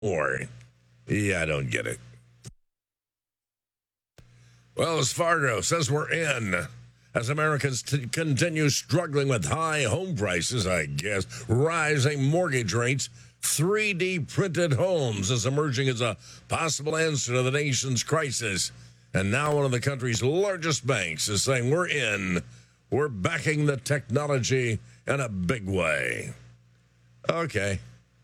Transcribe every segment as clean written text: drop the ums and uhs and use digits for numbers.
more. Yeah, I don't get it. Wells Fargo says we're in. As Americans continue struggling with high home prices, I guess, rising mortgage rates, 3D printed homes is emerging as a possible answer to the nation's crisis. And now one of the country's largest banks is saying we're in. We're backing the technology in a big way. Okay.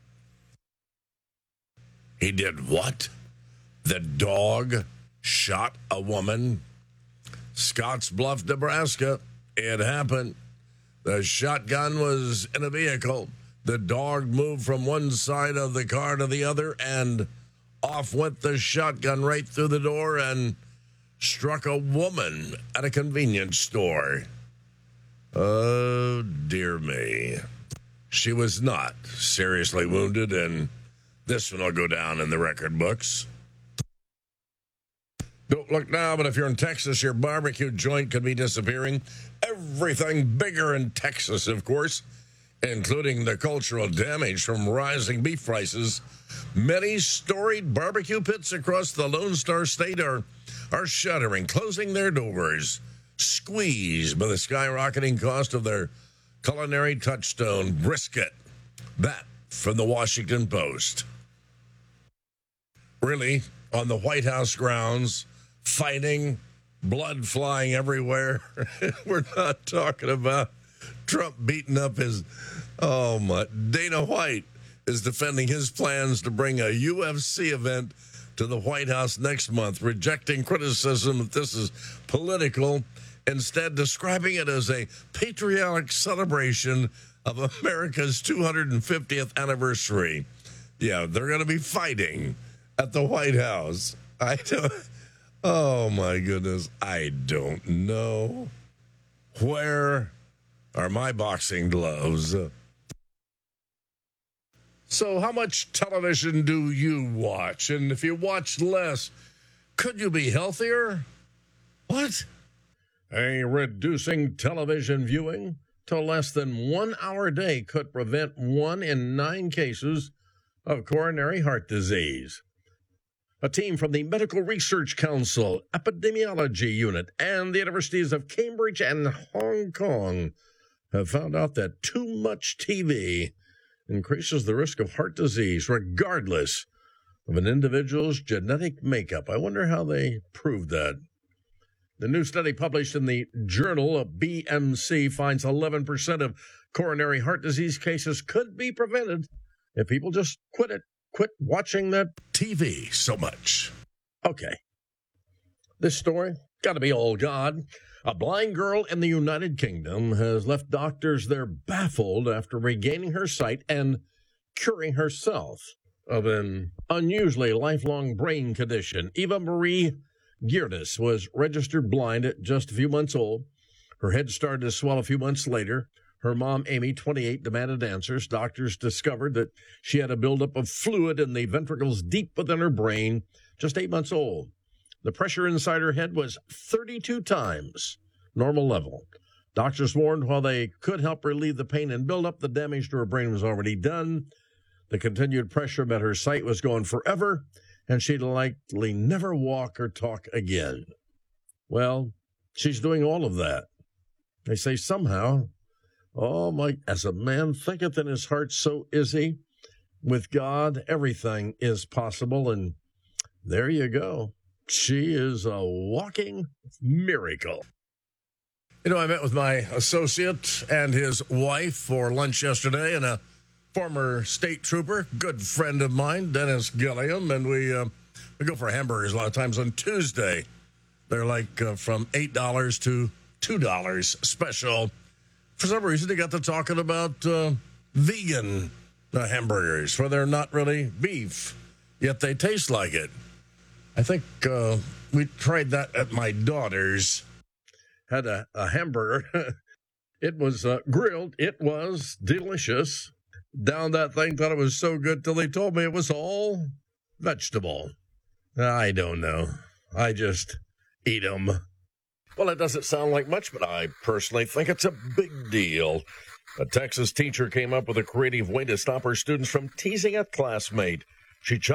He did what? The dog shot a woman? Scotts Bluff, Nebraska. It happened. The shotgun was in a vehicle. The dog moved from one side of the car to the other, and off went the shotgun right through the door and struck a woman at a convenience store. Oh, dear me. She was not seriously wounded, and this one will go down in the record books. Don't look now, but if you're in Texas, your barbecue joint could be disappearing. Everything bigger in Texas, of course, including the cultural damage from rising beef prices. Many storied barbecue pits across the Lone Star State are shuttering, closing their doors, squeezed by the skyrocketing cost of their culinary touchstone, brisket. That from the Washington Post. Really, on the White House grounds, fighting, blood flying everywhere. We're not talking about Trump beating up his, Dana White is defending his plans to bring a UFC event to the White House next month, rejecting criticism that this is political, instead describing it as a patriotic celebration of America's 250th anniversary. Yeah, they're going to be fighting at the White House. Oh my goodness, I don't know. Where are my boxing gloves? So how much television do you watch? And if you watch less, could you be healthier? What? Reducing television viewing to less than 1 hour a day could prevent 1 in 9 cases of coronary heart disease. A team from the Medical Research Council, Epidemiology Unit, and the universities of Cambridge and Hong Kong have found out that too much TV increases the risk of heart disease regardless of an individual's genetic makeup. I wonder how they proved that. The new study published in the journal of BMC finds 11% of coronary heart disease cases could be prevented if people just quit watching that TV so much. Okay. This story, got to be all God. A blind girl in the United Kingdom has left doctors there baffled after regaining her sight and curing herself of an unusually lifelong brain condition. Eva Marie Geerdes was registered blind at just a few months old. Her head started to swell a few months later. Her mom, Amy, 28, demanded answers. Doctors discovered that she had a buildup of fluid in the ventricles deep within her brain, just 8 months old. The pressure inside her head was 32 times normal level. Doctors warned while they could help relieve the pain and buildup, the damage to her brain was already done. The continued pressure meant her sight was gone forever, and she'd likely never walk or talk again. Well, she's doing all of that. They say somehow, as a man thinketh in his heart, so is he. With God, everything is possible, and there you go. She is a walking miracle. You know, I met with my associate and his wife for lunch yesterday, and a former state trooper, good friend of mine, Dennis Gilliam, and we go for hamburgers a lot of times on Tuesday. They're like from $8 to $2 special. For some reason, they got to talking about vegan hamburgers, where they're not really beef, yet they taste like it. I think we tried that at my daughter's. Had a hamburger. It was grilled. It was delicious. Down that thing, thought it was so good till they told me it was all vegetable. I don't know. I just eat them. Well, it doesn't sound like much, but I personally think it's a big deal. A Texas teacher came up with a creative way to stop her students from teasing a classmate. She